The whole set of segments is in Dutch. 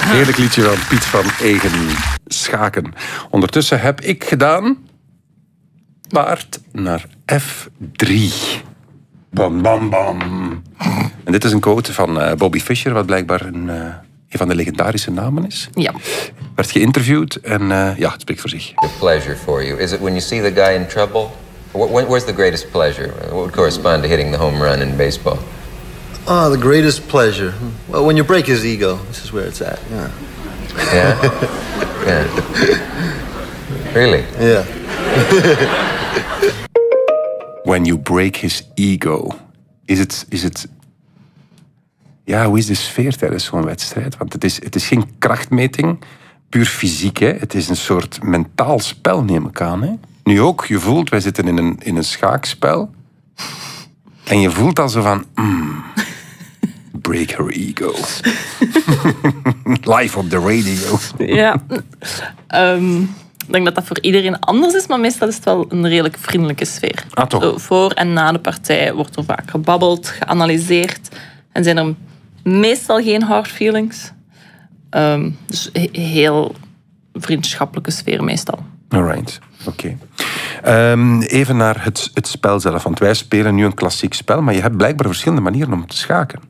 Heerlijk liedje van Piet van Egen. Schaken. Ondertussen heb ik gedaan... paard naar F3. Bam, bam, bam. En dit is een quote van Bobby Fischer, wat blijkbaar een van de legendarische namen is. Ja. Werd geïnterviewd en ja, het spreekt voor zich. The pleasure for you. Is it when you see the guy in trouble? Where's the greatest pleasure? What would correspond to hitting the home run in baseball? Oh, the greatest pleasure. Well, when you break his ego, this is where it's at. Yeah. Yeah? Yeah. Really? Yeah. When you break his ego. Is het... Ja, hoe is de sfeer tijdens zo'n wedstrijd? Want het is geen krachtmeting, puur fysiek. Hè? Het is een soort mentaal spel, neem ik aan. Hè? Nu ook, je voelt, wij zitten in een schaakspel. En je voelt al zo van... break her ego. Live op de radio. Ja. Ik denk dat dat voor iedereen anders is, maar meestal is het wel een redelijk vriendelijke sfeer. Ah, toch? Zo, voor en na de partij wordt er vaak gebabbeld, geanalyseerd. En zijn er meestal geen hard feelings. Dus heel vriendschappelijke sfeer meestal. Alright, oké. Even naar het spel zelf. Want wij spelen nu een klassiek spel, maar je hebt blijkbaar verschillende manieren om te schaken.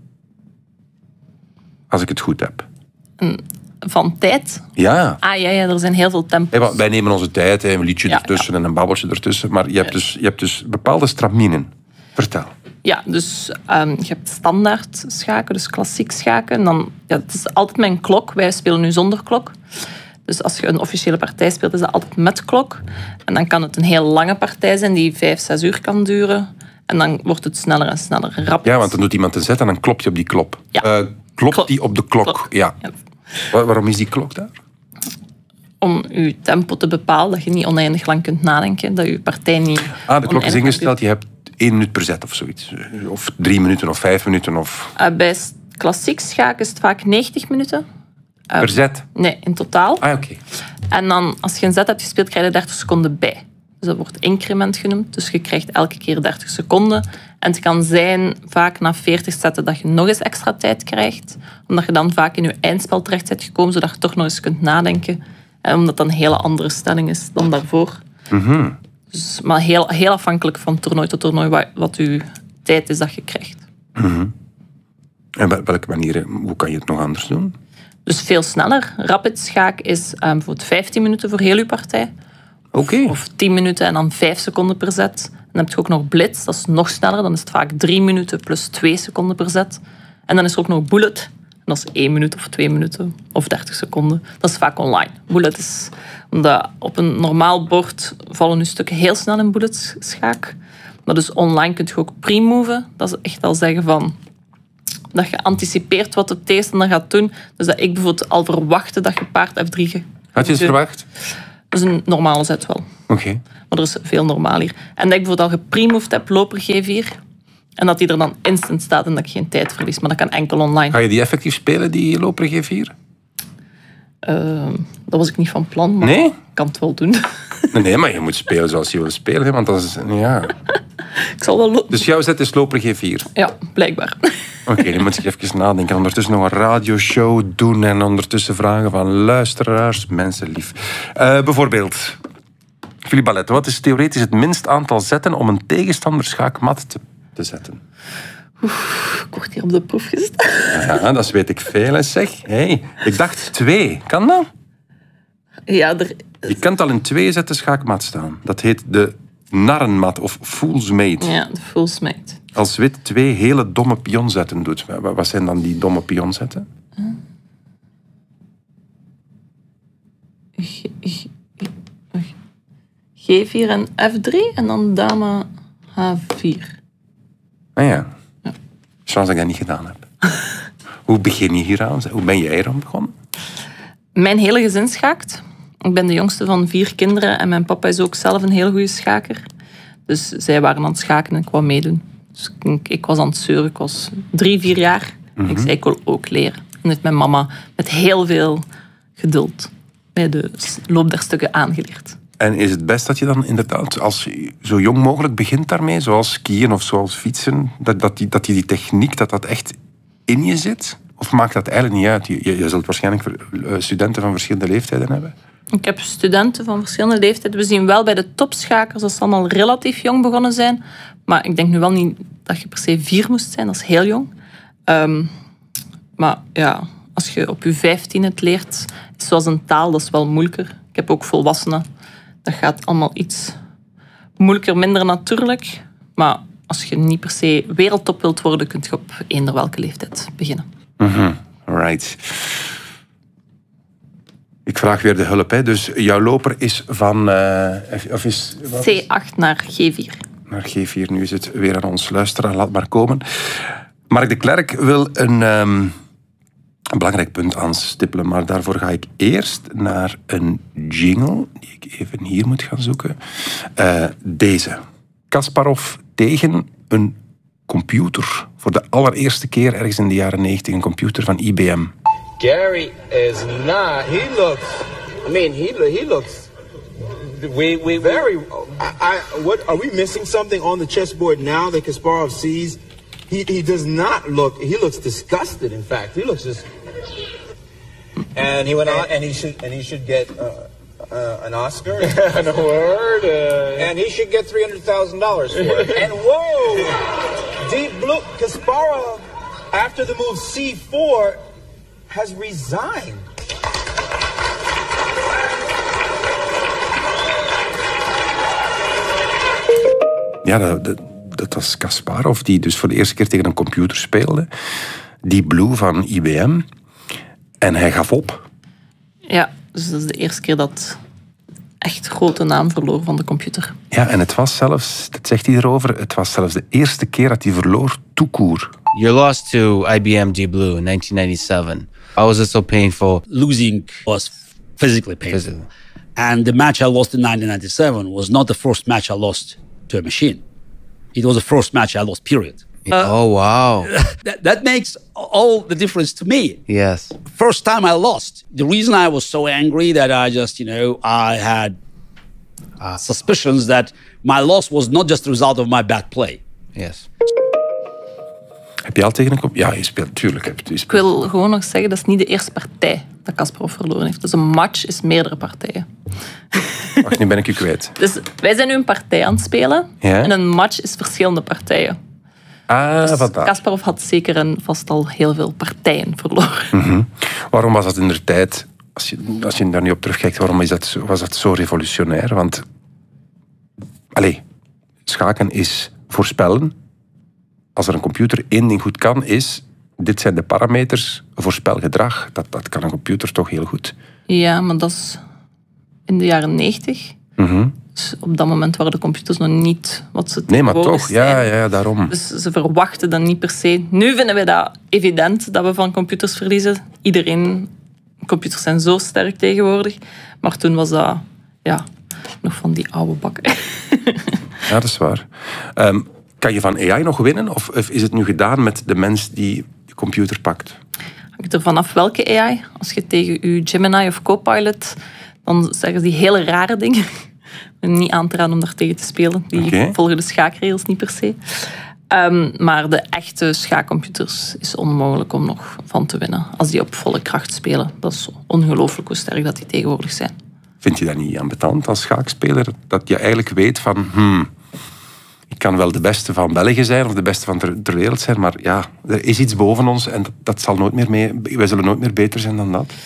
Als ik het goed heb. Van tijd? Ja. Ah ja, er zijn heel veel tempos. Wij nemen onze tijd, een liedje ertussen en een babbeltje ertussen. Maar je hebt dus bepaalde straminen. Vertel. Ja, dus je hebt standaard schaken, dus klassiek schaken. Dan, het is altijd met een klok. Wij spelen nu zonder klok. Dus als je een officiële partij speelt, is dat altijd met klok. En dan kan het een heel lange partij zijn die 5-6 uur kan duren. En dan wordt het sneller en sneller. Rapid. Ja, want dan doet iemand een zet en dan klop je op die klop. Ja. Klopt die op de klok? Ja. Waarom is die klok daar? Om je tempo te bepalen, dat je niet oneindig lang kunt nadenken. Dat je partij niet... De klok is ingesteld, je hebt 1 minuut per zet of zoiets. Of 3 minuten of 5 minuten. Of... Bij klassiek schaken is het vaak 90 minuten. Per zet? Nee, in totaal. Oké. En dan, als je een zet hebt gespeeld, krijg je 30 seconden bij. Dus dat wordt increment genoemd. Dus je krijgt elke keer 30 seconden. En het kan zijn, vaak na 40 zetten, dat je nog eens extra tijd krijgt. Omdat je dan vaak in je eindspel terecht bent gekomen, zodat je toch nog eens kunt nadenken. En omdat dat een hele andere stelling is dan daarvoor. Mm-hmm. Dus, maar heel afhankelijk van toernooi tot toernooi wat je tijd is dat je krijgt. Mm-hmm. En welke manieren, hoe kan je het nog anders doen? Dus veel sneller. Rapid schaak is bijvoorbeeld 15 minuten voor heel je partij. Oké. Of 10 minuten en dan 5 seconden per zet. Dan heb je ook nog blitz, dat is nog sneller. Dan is het vaak 3 minuten plus 2 seconden per zet. En dan is er ook nog bullet. En dat is 1 minuut of 2 minuten of 30 seconden. Dat is vaak online. Bullet is... Omdat op een normaal bord vallen je stukken heel snel in bullet schaak. Maar dus online kun je ook pre-moven. Dat is echt al zeggen van... Dat je anticipeert wat de tegenstander gaat doen. Dus dat ik bijvoorbeeld al verwachtte dat je paard F3 gaat. Had je het verwacht? Dat is een normale zet wel. Oké. Maar er is veel normaler. En dat ik bijvoorbeeld al gepremoved heb, loper G4. En dat die er dan instant staat en dat ik geen tijd verlies. Maar dat kan enkel online. Ga je die effectief spelen, die loper G4? Dat was ik niet van plan, maar Nee? ik kan het wel doen. Nee, maar je moet spelen zoals je wil spelen. Hè, want dat is... Ja. Ik zal wel... Dus jouw zet is loper G4? Ja, blijkbaar. Oké, nu moet ik even nadenken. Ondertussen nog een radioshow doen en ondertussen vragen van luisteraars, mensen lief. Bijvoorbeeld, Philippe Ballet, wat is theoretisch het minst aantal zetten om een tegenstander schaakmat te zetten? Ik word hier op de proef gezet. Ja, dat weet ik veel, hè, zeg. Hey, ik dacht 2. Kan dat? Ja, Je kunt al in 2 zetten schaakmat staan. Dat heet de narrenmat of fool's mate. Ja, de fool's mate. Als wit 2 hele domme pionzetten doet. Wat zijn dan die domme pionzetten? G4 en F3 en dan dame H4. Ah ja. Zoals ik dat niet gedaan heb. Hoe begin je hier aan? Hoe ben jij erom begonnen? Mijn hele gezin schaakt. Ik ben de jongste van 4 kinderen en mijn papa is ook zelf een heel goede schaker. Dus zij waren aan het schaken en ik wou meedoen. Dus ik was aan het zeuren. Ik was 3-4 jaar. En ik zei, ik wil ook leren. En heeft mijn mama met heel veel geduld bij de loop der stukken aangeleerd. En is het best dat je dan inderdaad, als je zo jong mogelijk begint daarmee, zoals skiën of zoals fietsen, dat die techniek, dat echt in je zit? Of maakt dat eigenlijk niet uit? Je zult waarschijnlijk studenten van verschillende leeftijden hebben. Ik heb studenten van verschillende leeftijden. We zien wel bij de topschakers dat ze allemaal relatief jong begonnen zijn. Maar ik denk nu wel niet dat je per se 4 moest zijn. Dat is heel jong. Maar ja, als je op je 15 het leert, zoals een taal, dat is wel moeilijker. Ik heb ook volwassenen. Dat gaat allemaal iets moeilijker, minder natuurlijk. Maar als je niet per se wereldtop wilt worden, kun je op eender welke leeftijd beginnen. Right. Ik vraag weer de hulp. Hè. Dus jouw loper is van... C8 naar G4. Naar G4, nu is het weer aan ons luisteren. Laat maar komen. Mark de Klerk wil een belangrijk punt aanstippelen, maar daarvoor ga ik eerst naar een jingle, die ik even hier moet gaan zoeken. Deze. Kasparov tegen een computer. Voor de allereerste keer ergens in de jaren 90, een computer van IBM. Gary is not. He looks. I mean, he looks. We very. What are we missing? Something on the chessboard now that Kasparov sees? He does not look. He looks disgusted. In fact, he looks just. And he went on, and he should get an Oscar, an award, and he should get $300,000 for it. And whoa, deep blue. Kasparov, after the move C4, has resigned. Ja, dat was Kasparov, die dus voor de eerste keer tegen een computer speelde. Die Blue van IBM. En hij gaf op. Ja, dus dat is de eerste keer dat echt grote naam verloor van de computer. Ja, en het was zelfs, dat zegt hij erover, het was zelfs de eerste keer dat hij verloor tout court. You lost to IBM Deep Blue in 1997. How was it so painful? Losing was physically painful. And the match I lost in 1997 was not the first match I lost to a machine. It was the first match I lost, period. Oh, wow. That makes all the difference to me. Yes. First time I lost. The reason I was so angry that I just, I had suspicions that my loss was not just the result of my bad play. Yes. Heb je al tegen een computer? Ja, je speelt, tuurlijk. Ik wil gewoon nog zeggen, dat is niet de eerste partij dat Kasparov verloren heeft. Dus een match is meerdere partijen. Wacht, nu ben ik u kwijt. Dus wij zijn nu een partij aan het spelen. Ja? En een match is verschillende partijen. Dus vandaar. Kasparov had zeker en vast al heel veel partijen verloren. Waarom was dat in de tijd, als je daar nu op terugkijkt, waarom was dat zo revolutionair? Want, schaken is voorspellen. Als er een computer één ding goed kan, is, dit zijn de parameters, voorspel gedrag. Dat kan een computer toch heel goed. Ja, maar dat is in de jaren 90. Dus op dat moment waren de computers nog niet wat ze Nee, maar tegenwoordig toch, zijn. ja, daarom. Dus ze verwachten dat niet per se. Nu vinden wij dat evident dat we van computers verliezen. Computers zijn zo sterk tegenwoordig. Maar toen was dat, nog van die oude bakken. Ja, dat is waar. Kan je van AI nog winnen? Of is het nu gedaan met de mens die de computer pakt? Hangt er vanaf welke AI. Als je tegen je Gemini of Copilot, dan zeggen ze die hele rare dingen. Niet aan te raden om daar tegen te spelen. Die volgen de schaakregels niet per se. Maar de echte schaakcomputers is onmogelijk om nog van te winnen. Als die op volle kracht spelen. Dat is ongelooflijk hoe sterk dat die tegenwoordig zijn. Vind je dat niet ambetant als schaakspeler? Dat je eigenlijk weet van... ik kan wel de beste van België zijn of de beste van ter wereld zijn, maar ja, er is iets boven ons en dat zal nooit meer mee... Wij zullen nooit meer beter zijn dan dat.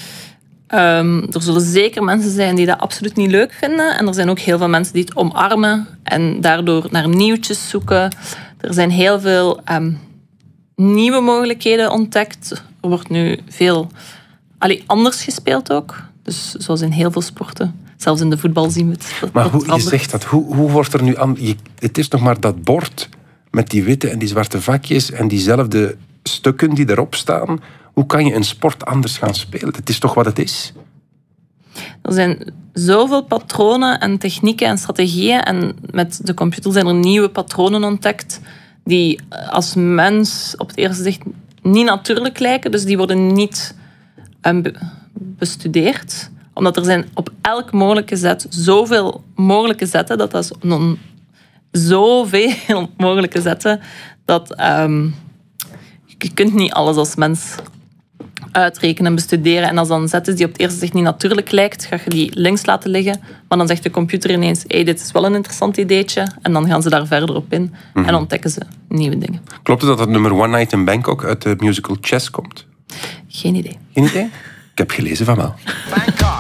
Er zullen zeker mensen zijn die dat absoluut niet leuk vinden. En er zijn ook heel veel mensen die het omarmen en daardoor naar nieuwtjes zoeken. Er zijn heel veel nieuwe mogelijkheden ontdekt. Er wordt nu veel anders gespeeld ook. Dus zoals in heel veel sporten. Zelfs in de voetbal zien we het. Maar je zegt dat, hoe wordt er nu aan... Het is nog maar dat bord met die witte en die zwarte vakjes en diezelfde stukken die erop staan. Hoe kan je een sport anders gaan spelen? Het is toch wat het is? Er zijn zoveel patronen en technieken en strategieën. En met de computer zijn er nieuwe patronen ontdekt die als mens op het eerste zicht niet natuurlijk lijken. Dus die worden niet bestudeerd. Omdat er zijn op elk mogelijke zet zoveel mogelijke zetten. Dat is zoveel mogelijke zetten. Dat je kunt niet alles als mens uitrekenen en bestuderen. En als dan een zet is die op het eerste zicht niet natuurlijk lijkt, ga je die links laten liggen. Maar dan zegt de computer ineens, hey, dit is wel een interessant ideetje. En dan gaan ze daar verder op in en ontdekken ze nieuwe dingen. Klopt het dat nummer One Night in Bangkok uit de musical Chess komt? Geen idee. Geen idee? Ik heb gelezen van wel. Bangkok.